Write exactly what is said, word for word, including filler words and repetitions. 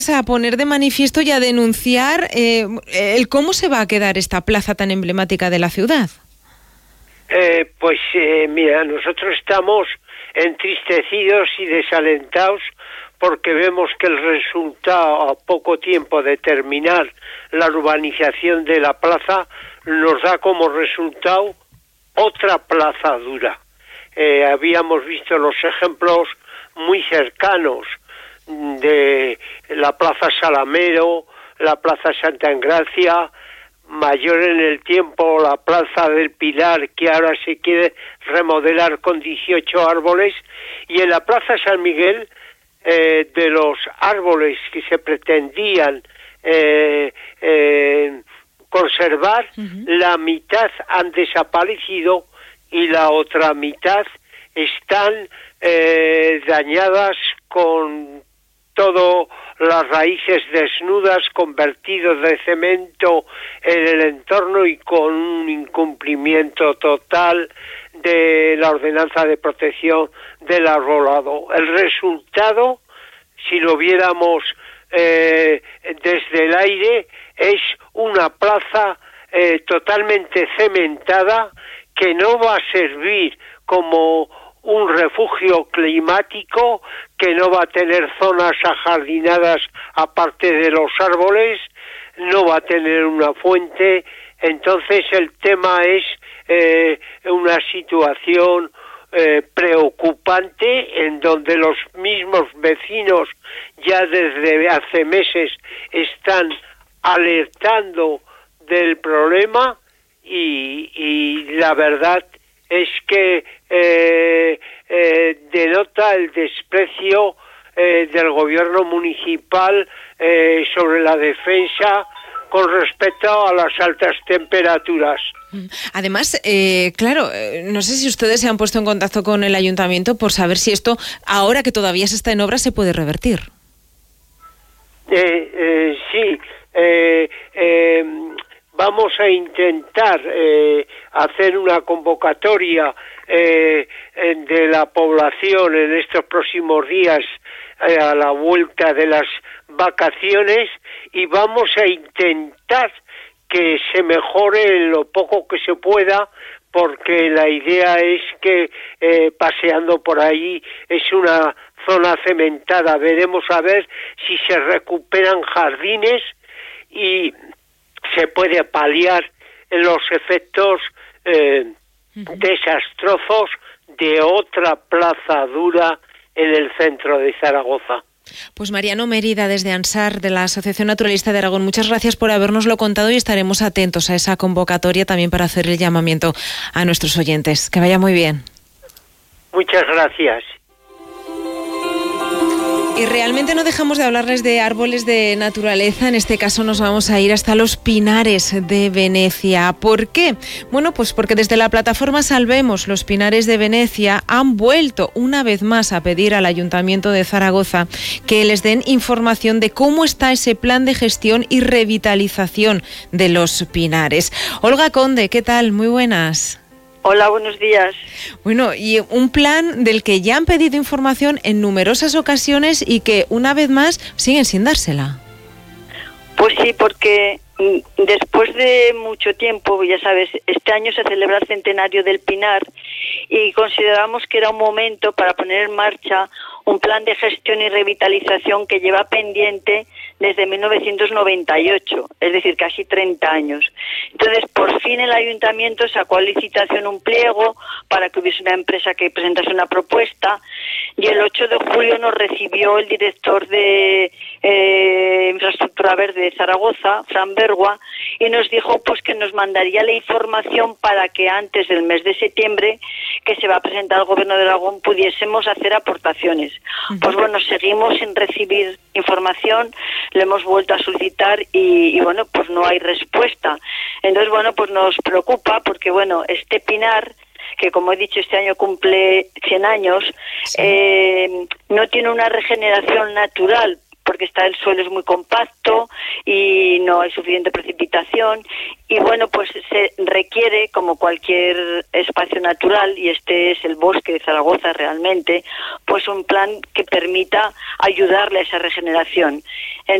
a poner de manifiesto y a denunciar eh, el cómo se va a quedar esta plaza tan emblemática de la ciudad. Eh, pues eh, mira, nosotros estamos entristecidos y desalentados porque vemos que el resultado, a poco tiempo de terminar la urbanización de la plaza, nos da como resultado otra plaza dura. Eh, habíamos visto los ejemplos muy cercanos de la Plaza Salamero, la Plaza Santa Engracia, mayor en el tiempo la Plaza del Pilar, que ahora se quiere remodelar con dieciocho árboles, y en la Plaza San Miguel, eh, de los árboles que se pretendían eh, eh, conservar, uh-huh. la mitad han desaparecido y la otra mitad están eh, dañadas con todo las raíces desnudas, convertidos de cemento en el entorno y con un incumplimiento total de la ordenanza de protección del arbolado. El resultado, si lo viéramos eh, desde el aire, es una plaza eh, totalmente cementada que no va a servir como un refugio climático, que no va a tener zonas ajardinadas aparte de los árboles, no va a tener una fuente. Entonces el tema es eh, una situación eh, preocupante, en donde los mismos vecinos ya desde hace meses están alertando del problema y, y la verdad es que eh, eh, denota el desprecio eh, del gobierno municipal eh, sobre la defensa con respecto a las altas temperaturas. Además, eh, claro, eh, no sé si ustedes se han puesto en contacto con el ayuntamiento por saber si esto, ahora que todavía se está en obra, se puede revertir. Eh, eh, sí, eh, eh, vamos a intentar eh, hacer una convocatoria eh, de la población en estos próximos días eh, a la vuelta de las vacaciones, y vamos a intentar que se mejore en lo poco que se pueda, porque la idea es que eh, paseando por ahí es una zona cementada. Veremos a ver si se recuperan jardines y se puede paliar los efectos eh, uh-huh. desastrosos de otra plaza dura en el centro de Zaragoza. Pues Mariano Mérida, desde ANSAR, de la Asociación Naturalista de Aragón, muchas gracias por habernoslo contado y estaremos atentos a esa convocatoria también para hacer el llamamiento a nuestros oyentes. Que vaya muy bien. Muchas gracias. Y realmente no dejamos de hablarles de árboles de naturaleza. En este caso nos vamos a ir hasta los Pinares de Venecia. ¿Por qué? Bueno, pues porque desde la plataforma Salvemos los Pinares de Venecia han vuelto una vez más a pedir al Ayuntamiento de Zaragoza que les den información de cómo está ese plan de gestión y revitalización de los Pinares. Olga Conde, ¿qué tal? Muy buenas. Hola, buenos días. Bueno, y un plan del que ya han pedido información en numerosas ocasiones y que una vez más siguen sin dársela. Pues sí, porque después de mucho tiempo, ya sabes, este año se celebra el centenario del Pinar y consideramos que era un momento para poner en marcha un plan de gestión y revitalización que lleva pendiente desde mil novecientos noventa y ocho, es decir, casi treinta años. Entonces, por fin el ayuntamiento sacó a licitación un pliego para que hubiese una empresa que presentase una propuesta, y el ocho de julio nos recibió el director de eh, Infraestructura Verde de Zaragoza, Fran Bergua, y nos dijo pues que nos mandaría la información para que antes del mes de septiembre, que se va a presentar al Gobierno de Aragón, pudiésemos hacer aportaciones. Uh-huh. Pues bueno, seguimos sin recibir información, lo hemos vuelto a solicitar y, y bueno, pues no hay respuesta. Entonces, bueno, pues nos preocupa porque, bueno, este pinar, que como he dicho este año cumple cien años, sí. eh, no tiene una regeneración natural, porque está el suelo es muy compacto y no hay suficiente precipitación. Y bueno, pues se requiere, como cualquier espacio natural, y este es el bosque de Zaragoza realmente, pues un plan que permita ayudarle a esa regeneración.